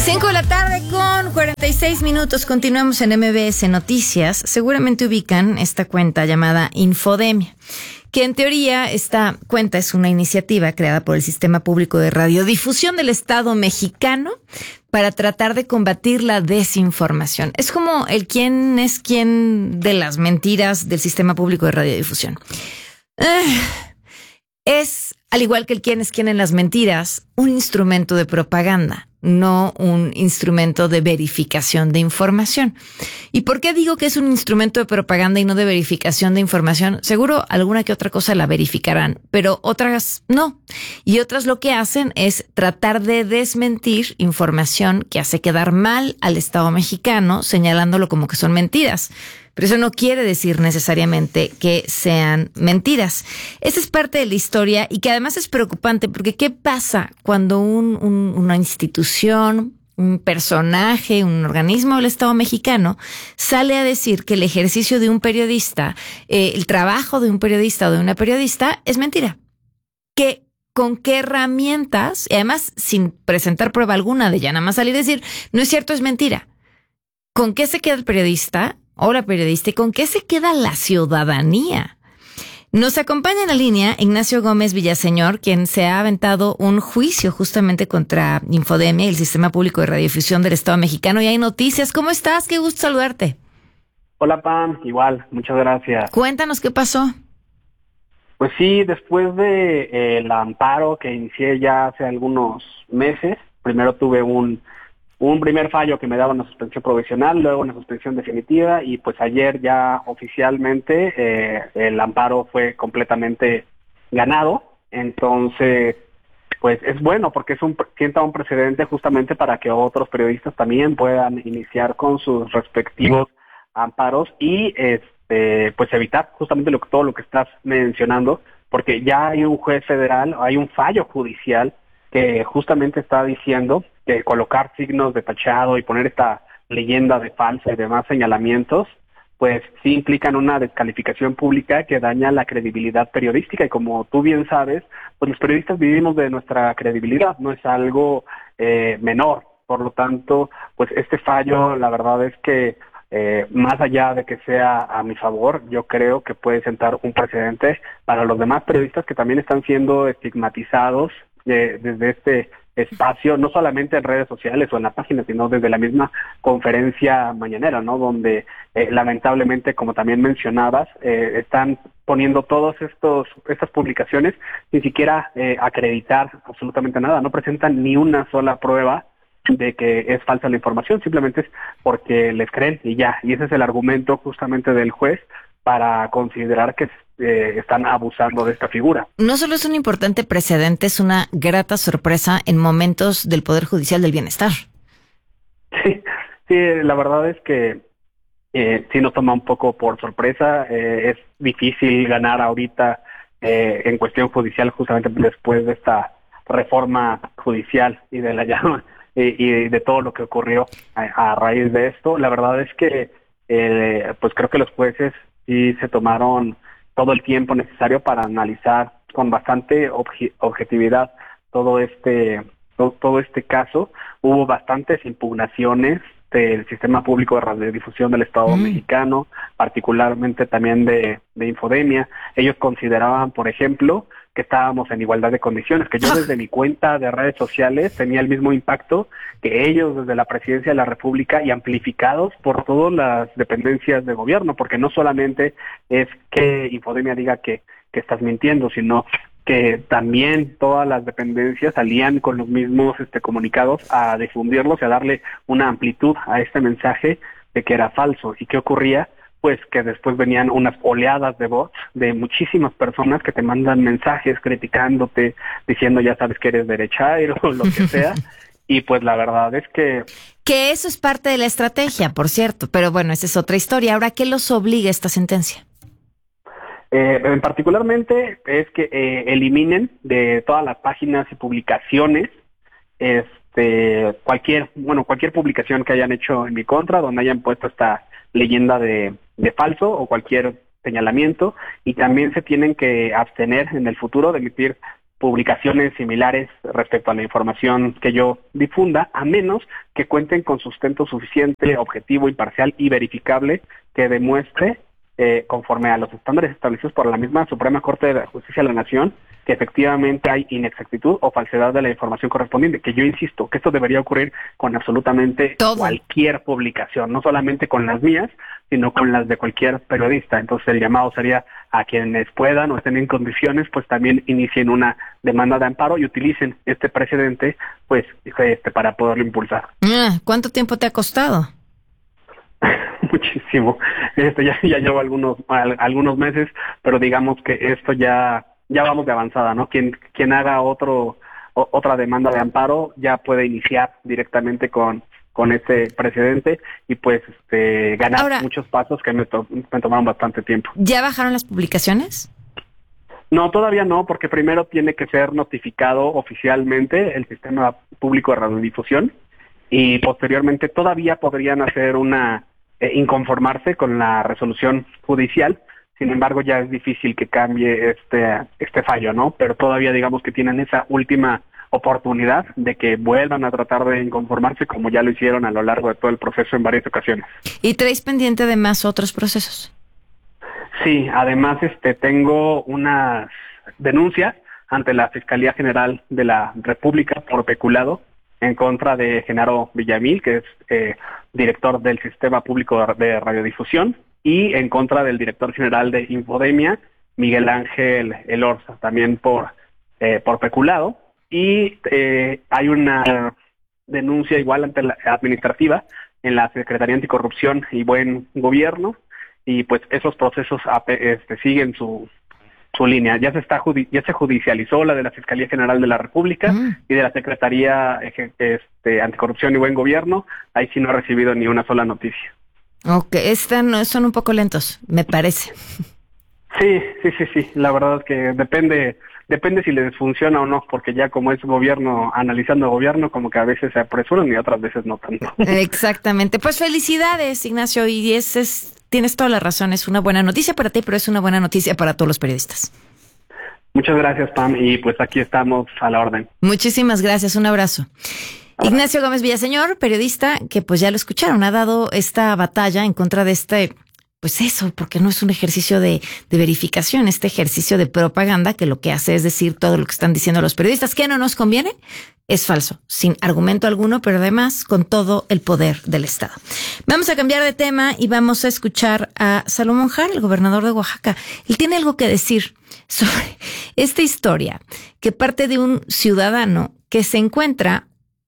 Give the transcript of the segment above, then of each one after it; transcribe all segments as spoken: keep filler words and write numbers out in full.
cinco de la tarde con cuarenta y seis minutos. Continuamos en M B S Noticias. Seguramente ubican esta cuenta llamada Infodemia, que en teoría esta cuenta es una iniciativa creada por el Sistema Público de Radiodifusión del Estado mexicano para tratar de combatir la desinformación. Es como el quién es quién de las mentiras del Sistema Público de Radiodifusión. Uh, es, al igual que el quién es quién en las mentiras, un instrumento de propaganda, no un instrumento de verificación de información. ¿Y por qué digo que es un instrumento de propaganda y no de verificación de información? Seguro alguna que otra cosa la verificarán, pero otras no. Y otras lo que hacen es tratar de desmentir información que hace quedar mal al Estado mexicano, señalándolo como que son mentiras. Pero eso no quiere decir necesariamente que sean mentiras. Esa es parte de la historia y que además es preocupante porque ¿qué pasa cuando un, un, una institución, un personaje, un organismo del Estado mexicano sale a decir que el ejercicio de un periodista, eh, el trabajo de un periodista o de una periodista es mentira? ¿Qué, con qué herramientas? Y además sin presentar prueba alguna de ya nada más salir y decir, no es cierto, es mentira. ¿Con qué se queda el periodista o la periodista y con qué se queda la ciudadanía? Nos acompaña en la línea Ignacio Gómez Villaseñor, quien se ha aventado un juicio justamente contra Infodemia y el Sistema Público de Radiodifusión del Estado mexicano. Y hay noticias. ¿Cómo estás? Qué gusto saludarte. Hola, Pam. Igual, muchas gracias. Cuéntanos qué pasó. Pues sí, después de eh, el amparo que inicié ya hace algunos meses, primero tuve un un primer fallo que me daba una suspensión provisional, luego una suspensión definitiva, y pues ayer ya oficialmente eh, el amparo fue completamente ganado. Entonces, pues es bueno porque es un sienta un precedente justamente para que otros periodistas también puedan iniciar con sus respectivos amparos y este pues evitar justamente lo, todo lo que estás mencionando, porque ya hay un juez federal, hay un fallo judicial que justamente está diciendo que colocar signos de tachado y poner esta leyenda de falsa y demás señalamientos, pues sí implican una descalificación pública que daña la credibilidad periodística. Y como tú bien sabes, pues los periodistas vivimos de nuestra credibilidad, no es algo eh, menor. Por lo tanto, pues este fallo, la verdad es que eh, más allá de que sea a mi favor, yo creo que puede sentar un precedente para los demás periodistas que también están siendo estigmatizados eh, desde este espacio, no solamente en redes sociales o en la página, sino desde la misma conferencia mañanera, ¿no? Donde eh, lamentablemente, como también mencionabas, eh, están poniendo todos estos estas publicaciones sin siquiera eh, acreditar absolutamente nada, no presentan ni una sola prueba de que es falsa la información, simplemente es porque les creen y ya, y ese es el argumento justamente del juez para considerar que eh, están abusando de esta figura. No solo es un importante precedente, es una grata sorpresa en momentos del Poder Judicial del Bienestar. Sí, sí, la verdad es que eh, sí nos toma un poco por sorpresa. Eh, es difícil ganar ahorita eh, en cuestión judicial justamente después de esta reforma judicial y de la llama y, y de todo lo que ocurrió a, a raíz de esto. La verdad es que eh, pues creo que los jueces sí se tomaron todo el tiempo necesario para analizar con bastante obje- objetividad todo este todo, todo este caso. Hubo bastantes impugnaciones del Sistema Público de Radiodifusión del Estado mm. mexicano, particularmente también de, de Infodemia. Ellos consideraban, por ejemplo, que estábamos en igualdad de condiciones, que yo desde mi cuenta de redes sociales tenía el mismo impacto que ellos desde la Presidencia de la República y amplificados por todas las dependencias de gobierno, porque no solamente es que Infodemia diga que, que estás mintiendo, sino que también todas las dependencias salían con los mismos este, comunicados a difundirlos y a darle una amplitud a este mensaje de que era falso. ¿Y qué ocurría? Pues que después venían unas oleadas de bots de muchísimas personas que te mandan mensajes criticándote, diciendo ya sabes que eres derechairo o lo que sea. Y pues la verdad es que... Que eso es parte de la estrategia, por cierto. Pero bueno, esa es otra historia. Ahora, ¿qué los obliga esta sentencia? Eh, en particularmente es que eh, eliminen de todas las páginas y publicaciones este cualquier bueno cualquier publicación que hayan hecho en mi contra donde hayan puesto esta leyenda de, de falso o cualquier señalamiento, y también se tienen que abstener en el futuro de emitir publicaciones similares respecto a la información que yo difunda, a menos que cuenten con sustento suficiente, objetivo, imparcial y verificable que demuestre, eh, conforme a los estándares establecidos por la misma Suprema Corte de Justicia de la Nación, que efectivamente hay inexactitud o falsedad de la información correspondiente, que yo insisto que esto debería ocurrir con absolutamente todo. Cualquier publicación, no solamente con las mías, sino con las de cualquier periodista. Entonces el llamado sería a quienes puedan o estén en condiciones, pues también inicien una demanda de amparo y utilicen este precedente, pues, este, para poderlo impulsar. Ah, ¿cuánto tiempo te ha costado? Muchísimo. Este, ya, ya llevo algunos, algunos meses, pero digamos que esto ya, ya vamos de avanzada, ¿no? Quien, quien haga otro, o, otra demanda de amparo ya puede iniciar directamente con con este precedente y pues este ganar Ahora, muchos pasos que me, to- me tomaron bastante tiempo. ¿Ya bajaron las publicaciones? No, todavía no, porque primero tiene que ser notificado oficialmente el Sistema Público de Radiodifusión y posteriormente todavía podrían hacer una eh, inconformarse con la resolución judicial. Sin embargo, ya es difícil que cambie este este fallo, ¿no? Pero todavía digamos que tienen esa última oportunidad de que vuelvan a tratar de inconformarse como ya lo hicieron a lo largo de todo el proceso en varias ocasiones. ¿Y traes pendiente además otros procesos? Sí, además este tengo unas denuncias ante la Fiscalía General de la República por peculado en contra de Genaro Villamil, que es eh, director del Sistema Público de Radiodifusión, y en contra del director general de Infodemia, Miguel Ángel Elorza, también por, eh, por peculado. Y eh, hay una denuncia igual ante la administrativa en la Secretaría Anticorrupción y Buen Gobierno, y pues esos procesos este, siguen su su línea. Ya se está judi- ya se judicializó la de la Fiscalía General de la República mm. y de la Secretaría este, Anticorrupción y Buen Gobierno. Ahí sí no he recibido ni una sola noticia. Ok, están, son un poco lentos, me parece. Sí, sí, sí, sí. La verdad es que depende... Depende si les funciona o no, porque ya como es gobierno, analizando gobierno, como que a veces se apresuran y otras veces no tanto. Exactamente. Pues felicidades, Ignacio, y ese es, tienes toda la razón, es una buena noticia para ti, pero es una buena noticia para todos los periodistas. Muchas gracias, Pam, y pues aquí estamos a la orden. Muchísimas gracias, un abrazo. Ahora. Ignacio Gómez Villaseñor, periodista, que pues ya lo escucharon, ha dado esta batalla en contra de este... Pues eso, porque no es un ejercicio de, de verificación, este ejercicio de propaganda que lo que hace es decir todo lo que están diciendo los periodistas, que no nos conviene, es falso, sin argumento alguno, pero además con todo el poder del Estado. Vamos a cambiar de tema y vamos a escuchar a Salomón Jara, el gobernador de Oaxaca. Él tiene algo que decir sobre esta historia que parte de un ciudadano que se encuentra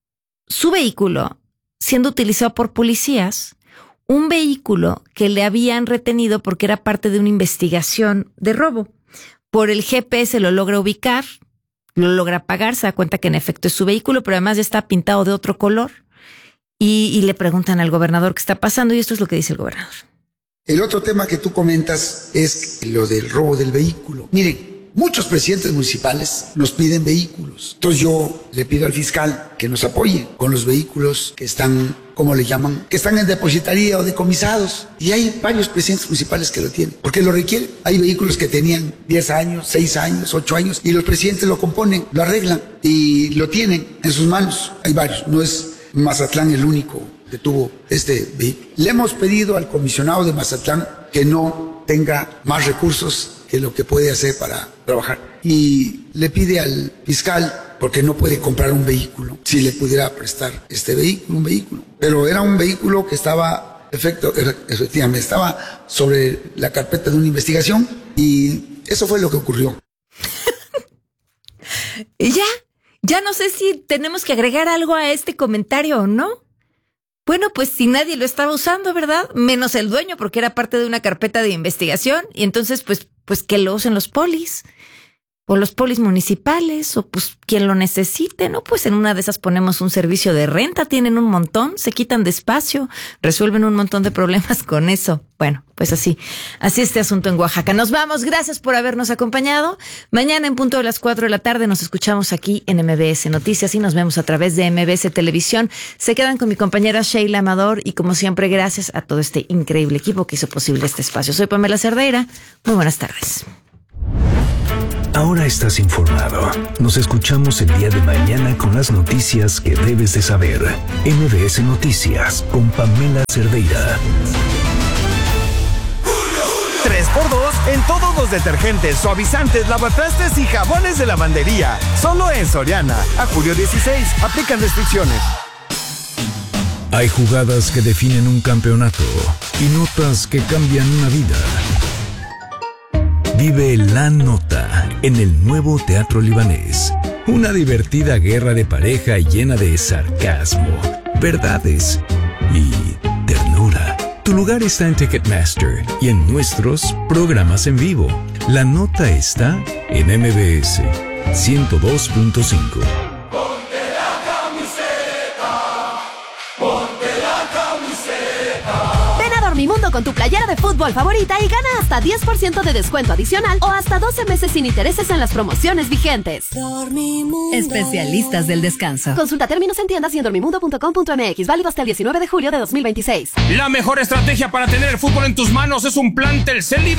su vehículo siendo utilizado por policías, un vehículo que le habían retenido porque era parte de una investigación de robo. Por el G P S lo logra ubicar, lo logra apagar, se da cuenta que en efecto es su vehículo, pero además ya está pintado de otro color. Y, y le preguntan al gobernador qué está pasando y esto es lo que dice el gobernador. El otro tema que tú comentas es lo del robo del vehículo. Miren, muchos presidentes municipales nos piden vehículos. Entonces yo le pido al fiscal que nos apoye con los vehículos que están, ¿cómo le llaman? Que están en depositaría o decomisados. Y hay varios presidentes municipales que lo tienen, porque lo requieren. Hay vehículos que tenían diez años, seis años, ocho años, y los presidentes lo componen, lo arreglan y lo tienen en sus manos. Hay varios, no es Mazatlán el único que tuvo este vehículo. Le hemos pedido al comisionado de Mazatlán que no tenga más recursos que lo que puede hacer para trabajar. Y le pide al fiscal, porque no puede comprar un vehículo, si le pudiera prestar este vehículo, un vehículo. Pero era un vehículo que estaba, efecto, efectivamente, estaba sobre la carpeta de una investigación y eso fue lo que ocurrió. Ya, ya no sé si tenemos que agregar algo a este comentario o no. Bueno, pues si nadie lo estaba usando, ¿verdad? Menos el dueño, porque era parte de una carpeta de investigación. Y entonces, pues, pues que lo usen los polis, o los polis municipales, o pues quien lo necesite, ¿no? Pues en una de esas ponemos un servicio de renta, tienen un montón, se quitan de espacio, resuelven un montón de problemas con eso. Bueno, pues así, así este asunto en Oaxaca. Nos vamos, gracias por habernos acompañado. Mañana en punto de las cuatro de la tarde nos escuchamos aquí en M B S Noticias y nos vemos a través de M B S Televisión. Se quedan con mi compañera Sheila Amador y como siempre, gracias a todo este increíble equipo que hizo posible este espacio. Soy Pamela Cerdeira, muy buenas tardes. Ahora estás informado. Nos escuchamos el día de mañana con las noticias que debes de saber. M B S Noticias con Pamela Cerdeira. tres por dos en todos los detergentes, suavizantes, lavatrastes y jabones de lavandería. Solo en Soriana. A julio dieciséis. Aplican restricciones. Hay jugadas que definen un campeonato y notas que cambian una vida. Vive La Nota en el nuevo Teatro Libanés. Una divertida guerra de pareja llena de sarcasmo, verdades y ternura. Tu lugar está en Ticketmaster y en nuestros programas en vivo. La Nota está en M B S ciento dos punto cinco. Dormimundo con tu playera de fútbol favorita y gana hasta diez por ciento de descuento adicional o hasta doce meses sin intereses en las promociones vigentes. Dormimundo. Especialistas del descanso. Consulta términos en tiendas y en dormimundo punto com punto m x. Válido hasta el diecinueve de julio de dos mil veintiséis. La mejor estrategia para tener el fútbol en tus manos es un plan Telcel Libre.